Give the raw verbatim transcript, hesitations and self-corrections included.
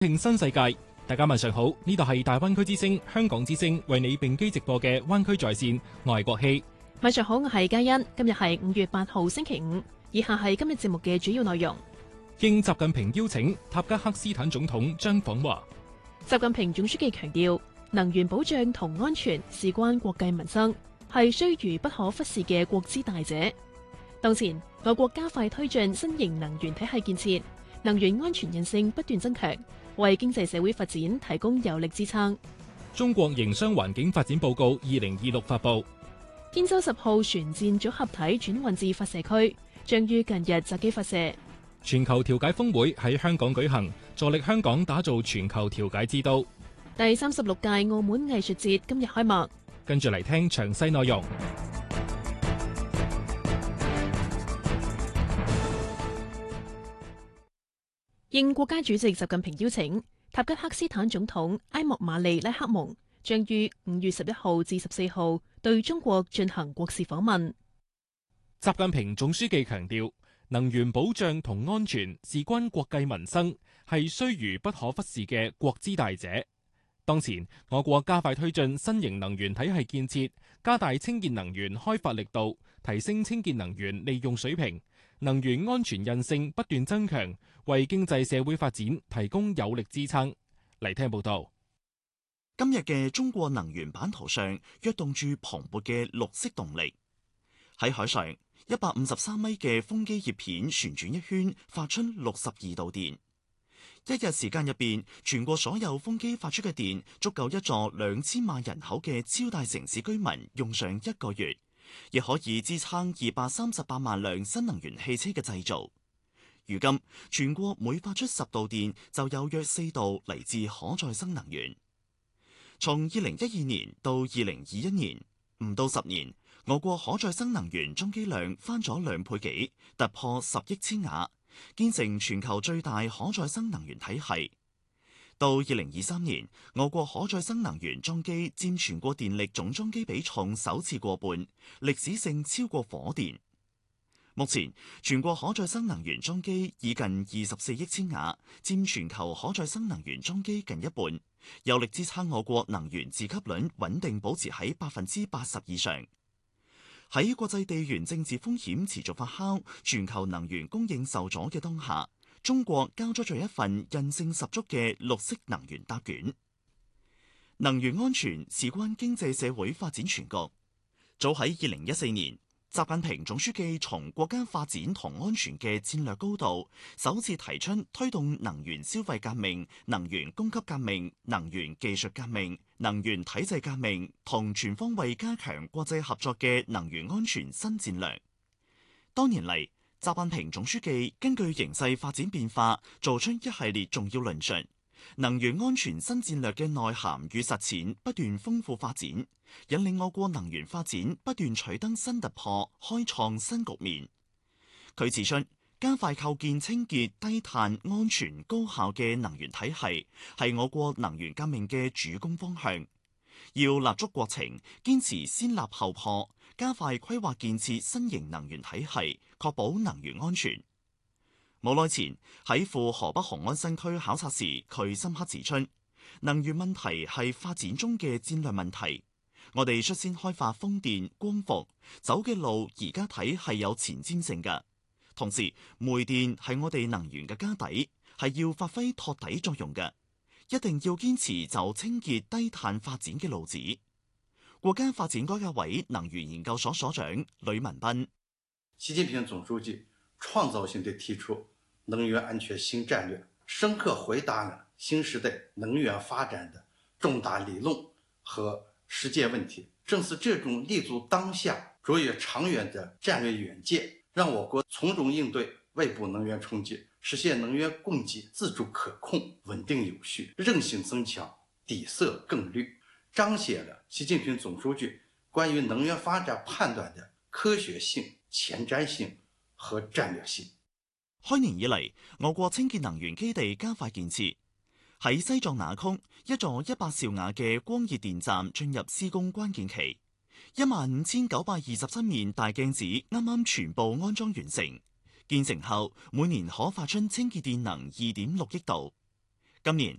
聽新世界，大家晚上好，呢度係大灣區之聲香港之聲為你並機直播嘅灣區在線，我係國希。 晚上好，我係嘉欣。今日係五月八號星期五，以下係今日節目嘅主要內容。 應習近平邀請，塔吉克斯坦總統將訪華。 習近平總書記強調，能源保障同安全事關國計民生，係須臾不可忽視嘅國之大者。當前，我國加快推進新型能源體系建設，能源安全韌性不斷增強，為經濟社會發展提供有力支撐。 中國營商環境發展報告二零二六發布。 天舟十號船艦組合體轉運至發射區，將於近日擇機發射。 全球調解峰會喺香港舉行，助力香港打造全球調解之都。 第三十六屆澳門藝術節今日開幕。 跟住嚟聽詳細內容。 應國家主席習近平邀請，塔吉克斯坦總統埃莫馬利拉克蒙將於五月十一號至十四號對中國進行國事訪問。 習近平總書記強調，能源保障同安全事關國計民生，係須臾不可忽視嘅國之大者。當前，我國加快推進新型能源體系建設，加大清潔能源開發力度，提升清潔能源利用水平，能源安全韌性不斷增強，為經濟社會發展提供有力支撐。嚟聽報道。 今日嘅中國能源版圖上躍動住蓬勃嘅綠色動力。喺海上，一百五十三米嘅風機葉片旋轉一圈，發出六十二度電。一日時間入邊，全國所有風機發出嘅電足夠一座兩千萬人口嘅超大城市居民用上一個月，亦可以支撐二百三十八萬輛新能源汽車嘅製造。如今，全國每發出十度電，就有約四度嚟自可再生能源。從二零一二年到二零二一年，唔到十年，我國可再生能源裝機量翻咗兩倍幾，突破十億千瓦，建成全球最大可再生能源體系。到二零二三年，我國可再生能源裝機佔全國電力總裝機比重首次過半，歷史性超過火電。目前，全國可再生能源裝機已近二十四億千瓦，佔全球可再生能源裝機近一半，有力支撐我國能源自給率穩定保持喺百分之八十以上。喺國際地緣政治風險持續發酵、全球能源供應受阻嘅當下，中國交咗咗一份韌性十足嘅綠色能源答卷。能源安全事關經濟社會發展全局。早喺二零一四年，習近平總書記從國家發展同安全嘅戰略高度，首次提出推動能源消費革命、能源供給革命、能源技術革命、能源體制革命同全方位加強國際合作嘅能源安全新戰略。多年嚟，習近平總書記根據形勢發展變化，做出一系列重要論述。能源安全新戰略嘅內涵與實踐不斷豐富發展，引領我國能源發展不斷取得新突破，開創新局面。佢指出，加快構建清潔、低碳、安全、高效嘅能源體系，係我國能源革命嘅主攻方向。要立足國情，堅持先立後破，加快規劃建設新型能源體系，確保能源安全。冇耐前喺赴河北雄安新區考察時，佢深刻指出，能源問題係發展中嘅戰略問題。我哋率先開發風電、光伏，走嘅路而家睇係有前瞻性嘅。同時，煤電係我哋能源嘅家底，係要發揮托底作用嘅。一定要堅持走清潔低碳發展嘅路子。國家發展改革委能源研究所所長呂文斌， 習近平總書記創造性地提出能源安全新戰略，深刻回答了新時代能源發展的重大理論和實踐問題。正是這種立足當下、卓越長遠的戰略遠見，讓我國從容應對外部能源衝擊，實現能源供給自主可控、穩定有序、韌性增強、底色更綠，彰顯了習近平總書記關於能源發展判斷的科學性、前瞻性和戰略性。 開年以嚟，我國清潔能源基地加快建設。喺西藏那曲，一座一百兆瓦嘅光熱電站進入施工關鍵期，一萬五千九百二十七面大鏡子啱啱全部安裝完成。建成後，每年可發出清潔電能二點六億度。 今年